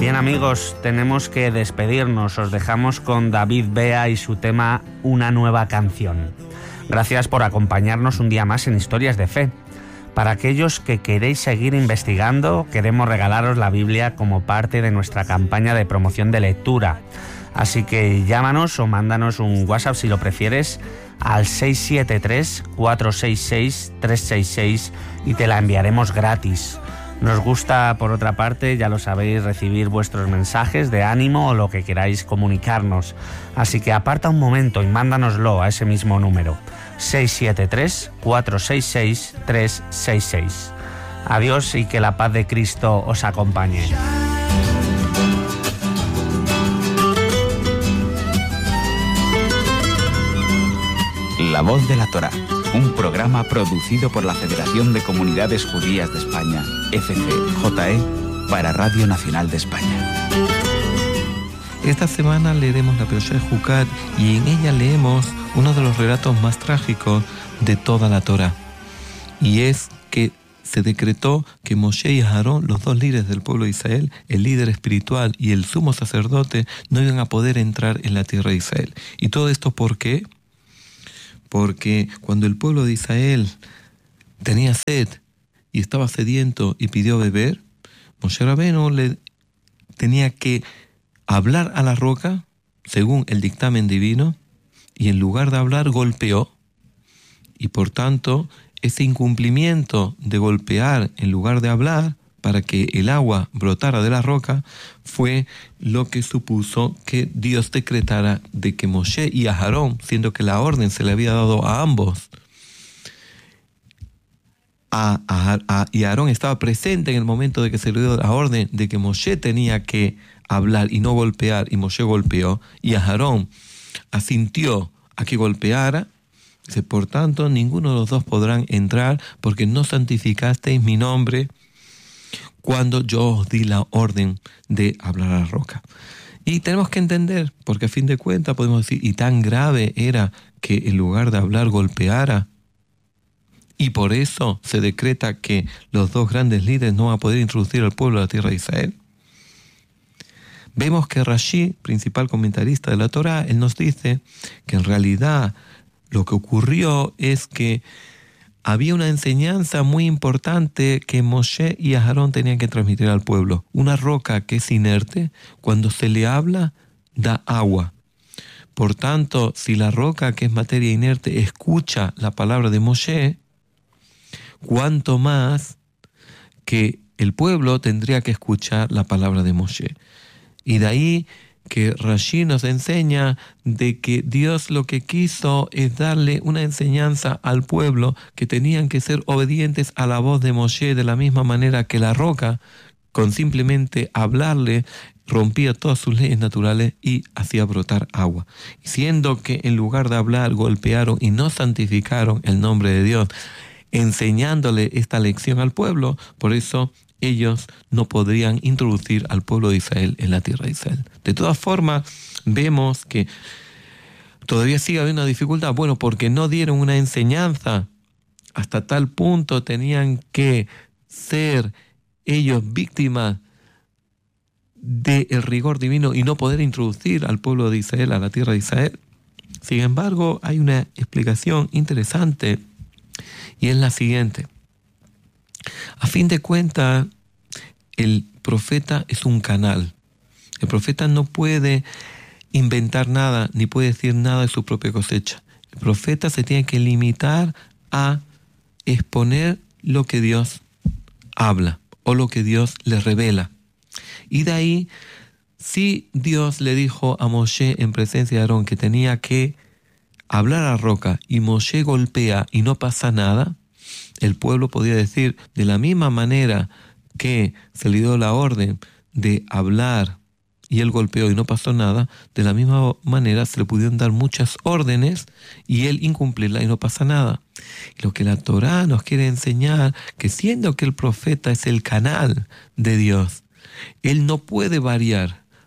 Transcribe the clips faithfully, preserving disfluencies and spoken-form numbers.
Bien amigos, tenemos que despedirnos. Os dejamos con David Bea y su tema Una nueva canción. Gracias por acompañarnos un día más en Historias de Fe. Para aquellos que queréis seguir investigando, queremos regalaros la Biblia como parte de nuestra campaña de promoción de lectura. Así que llámanos o mándanos un WhatsApp si lo prefieres al seis siete tres, cuatro seis seis, tres seis seis y te la enviaremos gratis. Nos gusta, por otra parte, ya lo sabéis, recibir vuestros mensajes de ánimo o lo que queráis comunicarnos. Así que aparta un momento y mándanoslo a ese mismo número, seis siete tres, cuatro seis seis, tres seis seis. Adiós y que la paz de Cristo os acompañe. La Voz de la Torá, un programa producido por la Federación de Comunidades Judías de España, F C J E, para Radio Nacional de España. Esta semana leeremos la Perashá de Jucat y en ella leemos uno de los relatos más trágicos de toda la Torá. Y es que se decretó que Moshe y Aarón, los dos líderes del pueblo de Israel, el líder espiritual y el sumo sacerdote, no iban a poder entrar en la tierra de Israel. ¿Y todo esto por qué? Porque cuando el pueblo de Israel tenía sed y estaba sediento y pidió beber, Moshe Rabbeinu le tenía que hablar a la roca, según el dictamen divino, y en lugar de hablar golpeó. Y por tanto, ese incumplimiento de golpear en lugar de hablar para que el agua brotara de la roca fue lo que supuso que Dios decretara de que Moshe y a Aarón, siendo que la orden se le había dado a ambos, a, a, a, y Aarón estaba presente en el momento de que se le dio la orden de que Moshe tenía que hablar y no golpear, y Moshe golpeó, y a Aarón asintió a que golpeara. Dice, por tanto, ninguno de los dos podrán entrar porque no santificasteis mi nombre cuando yo os di la orden de hablar a la roca. Y tenemos que entender, porque a fin de cuentas podemos decir, y tan grave era que en lugar de hablar golpeara, y por eso se decreta que los dos grandes líderes no van a poder introducir al pueblo a la tierra de Israel. Vemos que Rashi, principal comentarista de la Torá, él nos dice que en realidad lo que ocurrió es que había una enseñanza muy importante que Moshe y Aarón tenían que transmitir al pueblo. Una roca que es inerte, cuando se le habla, da agua. Por tanto, si la roca, que es materia inerte, escucha la palabra de Moshe, cuánto más que el pueblo tendría que escuchar la palabra de Moshe. Y de ahí que Rashi nos enseña de que Dios lo que quiso es darle una enseñanza al pueblo que tenían que ser obedientes a la voz de Moshe de la misma manera que la roca, con simplemente hablarle, rompía todas sus leyes naturales y hacía brotar agua. Siendo que en lugar de hablar, golpearon y no santificaron el nombre de Dios, enseñándole esta lección al pueblo, por eso ellos no podrían introducir al pueblo de Israel en la tierra de Israel. De todas formas, vemos que todavía sigue habiendo una dificultad. Bueno, porque no dieron una enseñanza, hasta tal punto tenían que ser ellos víctimas del rigor divino y no poder introducir al pueblo de Israel a la tierra de Israel. Sin embargo, hay una explicación interesante y es la siguiente. A fin de cuentas, el profeta es un canal. El profeta no puede inventar nada, ni puede decir nada de su propia cosecha. El profeta se tiene que limitar a exponer lo que Dios habla o lo que Dios le revela. Y de ahí, si Dios le dijo a Moshe en presencia de Aarón que tenía que hablar a la roca y Moshe golpea y no pasa nada, el pueblo podía decir, de la misma manera que se le dio la orden de hablar y él golpeó y no pasó nada, de la misma manera se le pudieron dar muchas órdenes y él incumplirla y no pasa nada. Y lo que la Torá nos quiere enseñar, que siendo que el profeta es el canal de Dios, él no puede variar,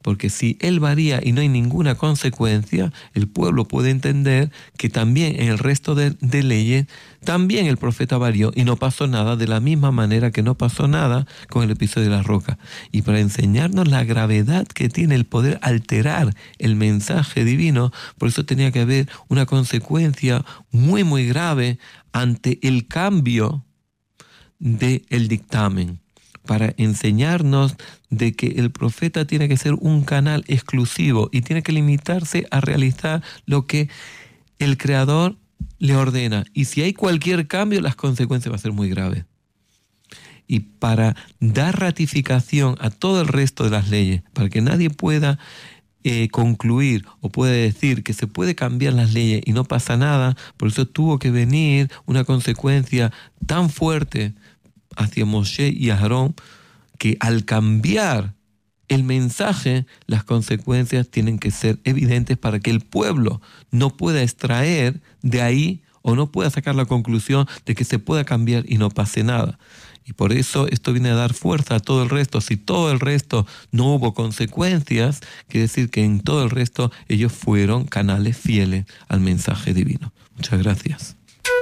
porque si él varía y no hay ninguna consecuencia, el pueblo puede entender que también en el resto de, de leyes, también el profeta varió y no pasó nada, de la misma manera que no pasó nada con el episodio de la roca. Y para enseñarnos la gravedad que tiene el poder alterar el mensaje divino, por eso tenía que haber una consecuencia muy muy grave ante el cambio del dictamen, para enseñarnos de que el profeta tiene que ser un canal exclusivo y tiene que limitarse a realizar lo que el Creador le ordena. Y si hay cualquier cambio, las consecuencias van a ser muy graves. Y para dar ratificación a todo el resto de las leyes, para que nadie pueda eh, concluir o pueda decir que se puede cambiar las leyes y no pasa nada, por eso tuvo que venir una consecuencia tan fuerte hacia Moshe y Aarón, que al cambiar el mensaje, las consecuencias tienen que ser evidentes para que el pueblo no pueda extraer de ahí o no pueda sacar la conclusión de que se pueda cambiar y no pase nada. Y por eso esto viene a dar fuerza a todo el resto. Si todo el resto no hubo consecuencias, quiere decir que en todo el resto ellos fueron canales fieles al mensaje divino. Muchas gracias.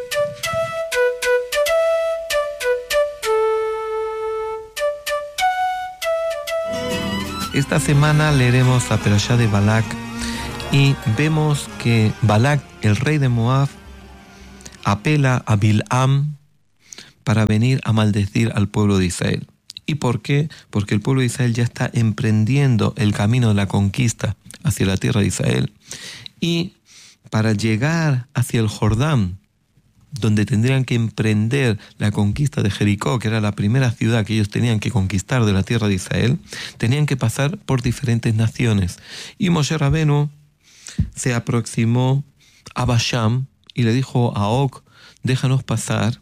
Esta semana leeremos la Perashá de Balak y vemos que Balak, el rey de Moab, apela a Bilam para venir a maldecir al pueblo de Israel. ¿Y por qué? Porque el pueblo de Israel ya está emprendiendo el camino de la conquista hacia la tierra de Israel, y para llegar hacia el Jordán, donde tendrían que emprender la conquista de Jericó, que era la primera ciudad que ellos tenían que conquistar de la tierra de Israel, tenían que pasar por diferentes naciones. Y Moshe Rabenu se aproximó a Basham y le dijo a Og: déjanos pasar,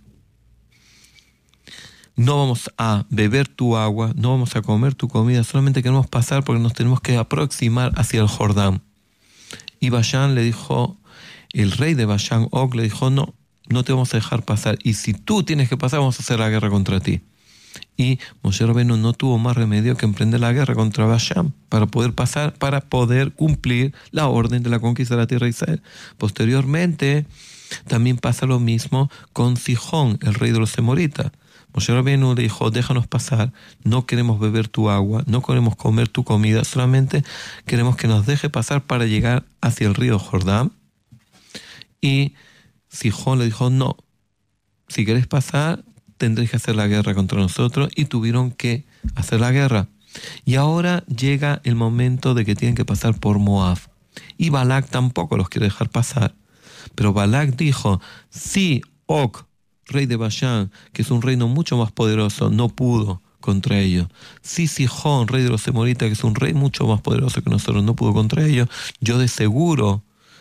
no vamos a beber tu agua, no vamos a comer tu comida, solamente queremos pasar porque nos tenemos que aproximar hacia el Jordán. Y Basham le dijo, el rey de Basham, Og, le dijo: no, no te vamos a dejar pasar, y si tú tienes que pasar, vamos a hacer la guerra contra ti. Y Moshe Rabenu no tuvo más remedio que emprender la guerra contra Basham para poder pasar, para poder cumplir la orden de la conquista de la tierra de Israel. Posteriormente, también pasa lo mismo con Sihón, el rey de los Emoritas. Moshe Rabenu le dijo: déjanos pasar, no queremos beber tu agua, no queremos comer tu comida, solamente queremos que nos deje pasar para llegar hacia el río Jordán. Y Sihón le dijo: no, si querés pasar, tendréis que hacer la guerra contra nosotros, y tuvieron que hacer la guerra. Y ahora llega el momento de que tienen que pasar por Moab. Y Balak tampoco los quiere dejar pasar. Pero Balak dijo: si Og, rey de Bashán, que es un reino mucho más poderoso, no pudo contra ellos, si Sihón, rey de los Emoritas, que es un rey mucho más poderoso que nosotros, no pudo contra ellos, yo de seguro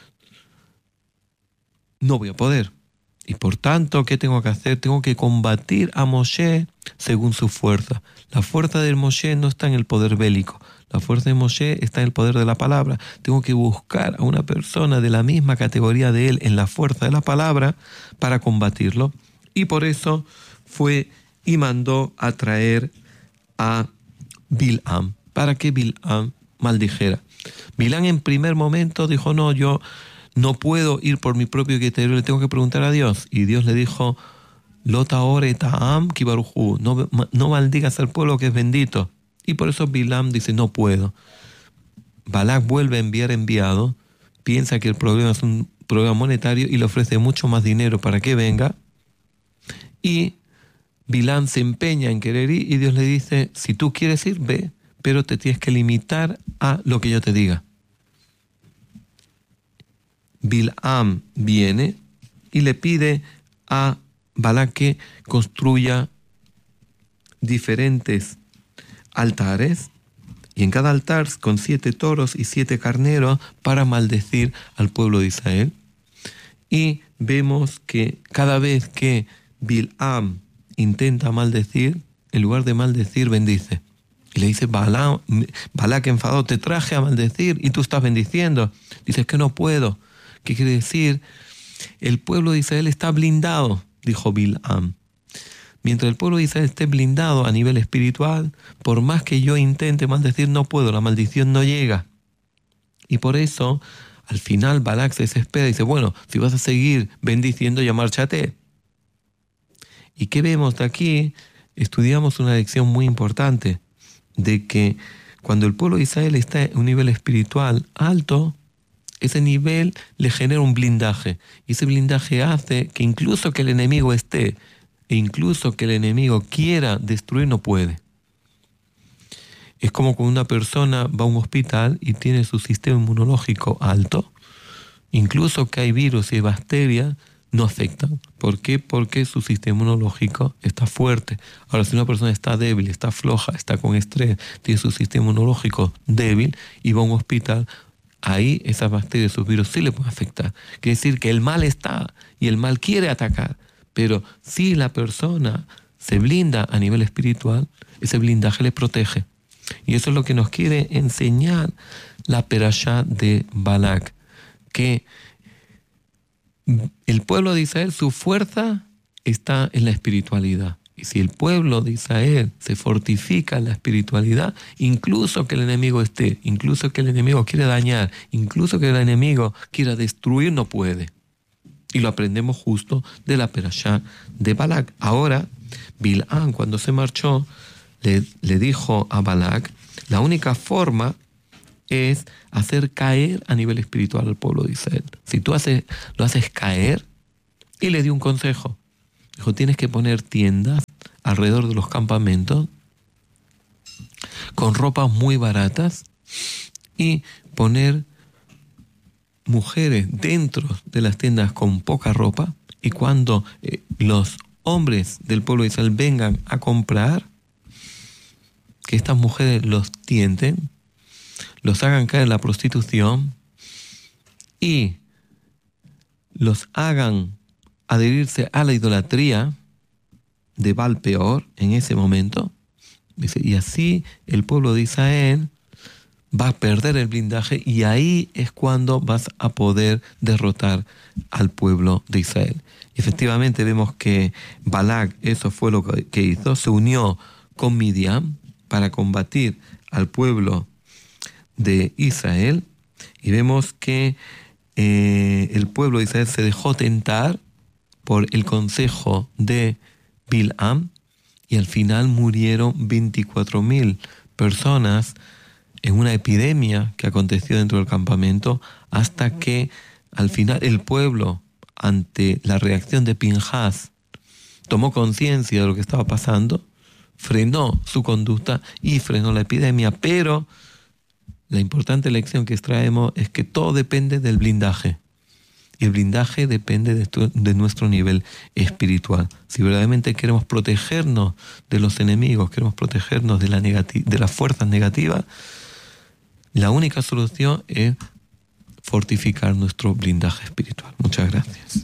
no voy a poder. Y por tanto, ¿qué tengo que hacer? Tengo que combatir a Moshe según su fuerza. La fuerza de Moshe no está en el poder bélico. La fuerza de Moshe está en el poder de la palabra. Tengo que buscar a una persona de la misma categoría de él en la fuerza de la palabra para combatirlo. Y por eso fue y mandó a traer a Bilam, para que Bilam maldijera. Bilam en primer momento dijo: no, yo no puedo ir por mi propio criterio, le tengo que preguntar a Dios. Y Dios le dijo: Lota ore ta'am ki baruchu, no, no maldigas al pueblo que es bendito. Y por eso Bilam dice: no puedo. Balak vuelve a enviar enviado, piensa que el problema es un problema monetario y le ofrece mucho más dinero para que venga. Y Bilam se empeña en querer ir, y Dios le dice: si tú quieres ir, ve, pero te tienes que limitar a lo que yo te diga. Bilam viene y le pide a Balak que construya diferentes altares, y en cada altar con siete toros y siete carneros para maldecir al pueblo de Israel. Y vemos que cada vez que Bilam intenta maldecir, en lugar de maldecir, bendice. Y le dice: Balak, Balak enfadado, te traje a maldecir y tú estás bendiciendo. Dice: que no puedo. ¿Qué quiere decir? El pueblo de Israel está blindado, dijo Bilam. mientras el pueblo de Israel esté blindado a nivel espiritual, por más que yo intente maldecir, no puedo, la maldición no llega. Y por eso, al final, Balak se desespera y dice, bueno, si vas a seguir bendiciendo, ya márchate. ¿Y qué vemos de aquí? Estudiamos una lección muy importante, de que cuando el pueblo de Israel está en un nivel espiritual alto, ese nivel le genera un blindaje. Y ese blindaje hace que incluso que el enemigo esté, e incluso que el enemigo quiera destruir, no puede. Es como cuando una persona va a un hospital y tiene su sistema inmunológico alto, incluso que hay virus y bacterias, no afectan. ¿Por qué? Porque su sistema inmunológico está fuerte. Ahora, si una persona está débil, está floja, está con estrés, tiene su sistema inmunológico débil y va a un hospital, ahí esas bacterias, esos virus sí le pueden afectar. Quiere decir que el mal está y el mal quiere atacar. Pero si la persona se blinda a nivel espiritual, ese blindaje le protege. Y eso es lo que nos quiere enseñar la perashá de Balak, que el pueblo de Israel, su fuerza está en la espiritualidad. Y si el pueblo de Israel se fortifica en la espiritualidad, incluso que el enemigo esté, incluso que el enemigo quiera dañar, incluso que el enemigo quiera destruir, no puede. Y lo aprendemos justo de la perashá de Balak. Ahora, Bil'am, cuando se marchó, le, le dijo a Balak, la única forma es hacer caer a nivel espiritual al pueblo de Israel. Si tú haces, lo haces caer, y le dio un consejo. Dijo, tienes que poner tiendas alrededor de los campamentos con ropas muy baratas y poner mujeres dentro de las tiendas con poca ropa, y cuando eh, los hombres del pueblo de Israel vengan a comprar, que estas mujeres los tienten, los hagan caer en la prostitución y los hagan adherirse a la idolatría de Baal Peor en ese momento. Dice, y así el pueblo de Israel va a perder el blindaje, y ahí es cuando vas a poder derrotar al pueblo de Israel. Y efectivamente vemos que Balak, eso fue lo que hizo, se unió con Midian para combatir al pueblo de Israel, y vemos que eh, el pueblo de Israel se dejó tentar por el consejo de Bil'am, y al final murieron veinticuatro mil personas en una epidemia que aconteció dentro del campamento, hasta que al final el pueblo, ante la reacción de Pinhas, tomó conciencia de lo que estaba pasando, frenó su conducta y frenó la epidemia. Pero la importante lección que extraemos es que todo depende del blindaje. Y el blindaje depende de, tu, de nuestro nivel espiritual. Si verdaderamente queremos protegernos de los enemigos, queremos protegernos de, la negati- de las fuerzas negativas, la única solución es fortificar nuestro blindaje espiritual. Muchas gracias.